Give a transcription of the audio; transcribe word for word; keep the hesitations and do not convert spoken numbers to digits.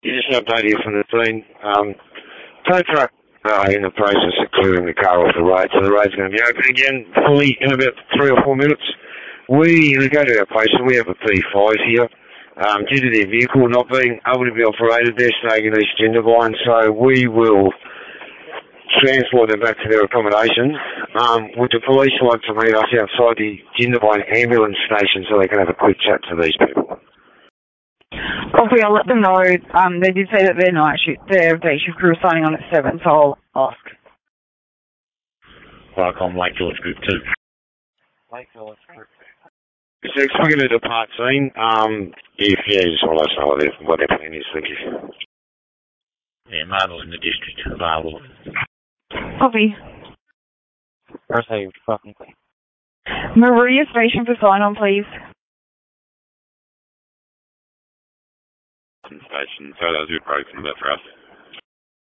just an update here from the scene. Um, tow truck uh, in the process of clearing the car off the road, so the road's going to be open again fully in about three or four minutes. We, we go to our post, we have a P five here. Um, due to their vehicle not being able to be operated, they're staying in East Jindabyne, so we will transport them back to their accommodation. Um, would the police like to meet us outside the Jindabyne ambulance station so they can have a quick chat to these people? Coffee, I'll let them know. Um, they did say that their night shift, their day shift crew is signing on at seven, so I'll ask. Like on Lake George Group two. Lake George Group. So it's going to depart scene. Um, if, yeah, just want to let us know what their, what their plan is, thank you. Yeah, mobile in the district, available. Copy. Received, fucking. Maria Station for sign-on, please. Station, photos are broken, but for us.